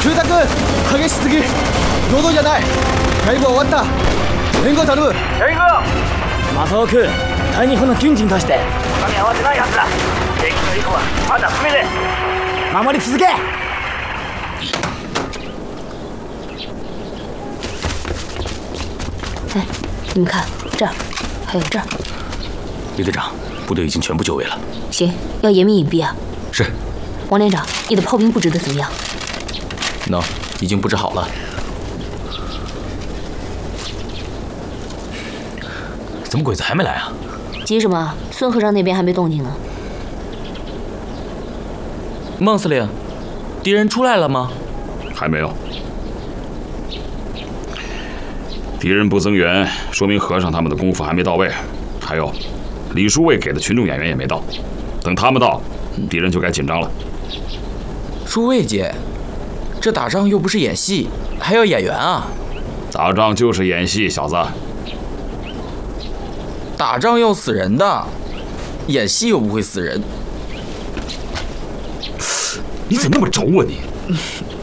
君激しすぎ喉じゃない。ライブは終わった。援護頼む。援護。 正雄君、大日本の軍人として他に合わせないはずだ。敵の以降はまだ不明で。 守り続け。 哎，你们看，这儿还有这儿。 李队长，部队已经全部就位了。 行，要严密隐蔽啊。 是。 王连长，你的炮兵布置得怎么样？ 喏，已经布置好了。怎么鬼子还没来啊？ 急什么？孙和尚那边还没动静呢。 孟司令，敌人出来了吗？ 还没有。敌人不增援，说明和尚他们的功夫还没到位。还有，李书卫给的群众演员也没到，等他们到，敌人就该紧张了。 书卫姐，这打仗又不是演戏，还要演员啊！ 打仗就是演戏，小子。 打仗要死人的，演戏又不会死人。 你怎么那么轴啊你？